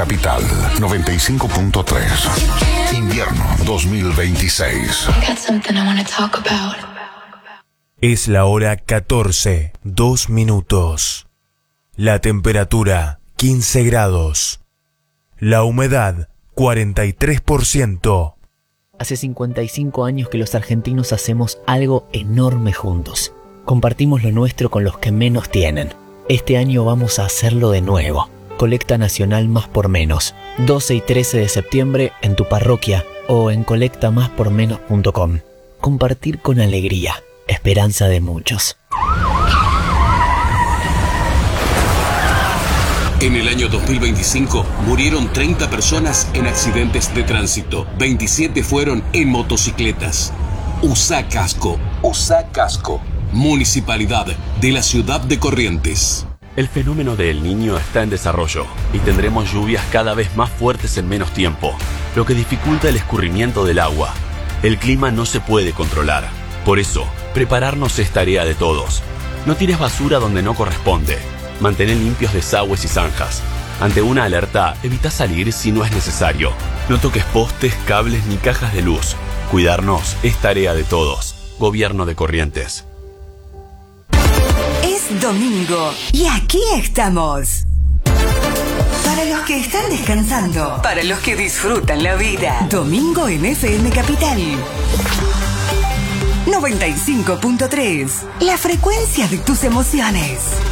Capital 95.3. Invierno 2026. Es la hora 14, 2 minutos. La temperatura 15 grados. La humedad 43%. Hace 55 años que los argentinos hacemos algo enorme juntos. Compartimos lo nuestro con los que menos tienen. Este año vamos a hacerlo de nuevo. Colecta Nacional Más por Menos. 12 y 13 de septiembre en tu parroquia o en colectamáspormenos.com. Compartir con alegría. Esperanza de muchos. En el año 2025 murieron 30 personas en accidentes de tránsito. 27 fueron en motocicletas. Usá casco. Usá casco. Municipalidad de la Ciudad de Corrientes. El fenómeno de El Niño está en desarrollo y tendremos lluvias cada vez más fuertes en menos tiempo, lo que dificulta el escurrimiento del agua. El clima no se puede controlar. Por eso, prepararnos es tarea de todos. No tires basura donde no corresponde. Mantén limpios desagües y zanjas. Ante una alerta, evita salir si no es necesario. No toques postes, cables ni cajas de luz. Cuidarnos es tarea de todos. Gobierno de Corrientes. Es domingo y aquí estamos. Para los que están descansando, para los que disfrutan la vida. Domingo en FM Capital 95.3. La frecuencia de tus emociones.